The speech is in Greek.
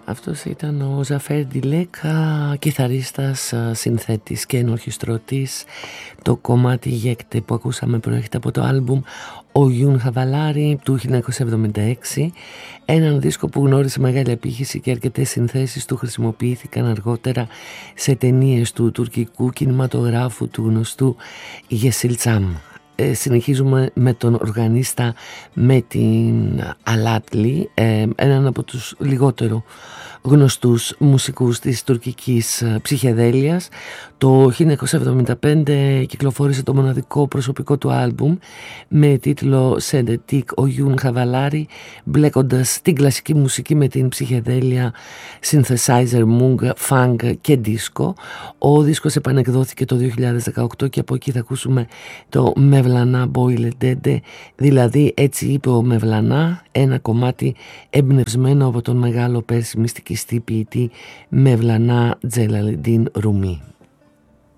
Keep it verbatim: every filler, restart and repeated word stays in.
Αυτός ήταν ο Ζαφέρ Ντιλέκ, κιθαρίστας, συνθέτης και ενορχιστρωτής. Το κομμάτι Γέκτε που ακούσαμε προέρχεται από το άλμπουμ Ο Γιούν Χαβαλάρη του χίλια εννιακόσια εβδομήντα έξι, έναν δίσκο που γνώρισε μεγάλη απήχηση και αρκετές συνθέσεις του χρησιμοποιήθηκαν αργότερα σε ταινίες του τουρκικού κινηματογράφου του γνωστού Yeşilçam. Ε, συνεχίζουμε με τον οργανίστα Metin Alatli, ε, έναν από τους λιγότερο γνωστούς μουσικούς της τουρκικής ψυχεδέλειας. Το χίλια εννιακόσια εβδομήντα πέντε κυκλοφόρησε το μοναδικό προσωπικό του άλμπουμ με τίτλο «Σεντετίκ ο Γιούν Χαβαλάρη», μπλέκοντας την κλασική μουσική με την ψυχεδέλεια, synthesizer, moog, funk και disco. Ο δίσκος επανεκδόθηκε το δύο χιλιάδες δεκαοκτώ και από εκεί θα ακούσουμε το «Mevlana Boyle Dede», δηλαδή «Έτσι είπε ο Μευλανά», ένα κομμάτι εμπνευσμένο από τον μεγάλο πέρσι μυστικιστή ποιητή Mevlana Celaleddin Rumi.